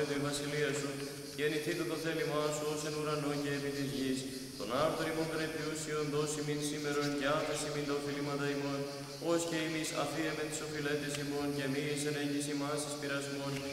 απολέτω η βασιλεία σου, γεννηθήτω το θέλημά σου ως εν ουρανό και επί της γης. Τον άρτον ημών των επιούσιων δώσει μην σήμερον και άφεση μην τα οφειλήματα ημών, ως και εμείς αφίεμεν τις οφειλέτες ημών και εμείς εν έγκυς ημάς εις πειρασμών,